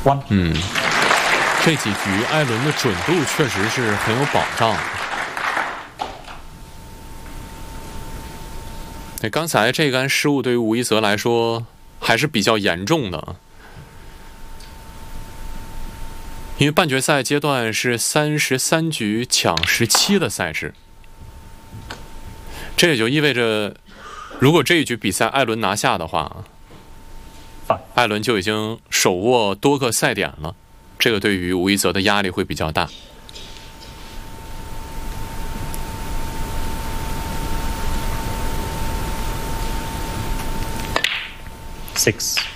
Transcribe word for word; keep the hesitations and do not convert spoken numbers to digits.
one。 嗯，这几局艾伦的准度确实是很有保障。对，刚才这杆失误对于吴一泽来说还是比较严重的，因为半决赛阶段是三十三局抢十七的赛制，这也就意味着，如果这一局比赛艾伦拿下的话，艾伦就已经手握多个赛点了，这个对于吴一泽的压力会比较大。 six。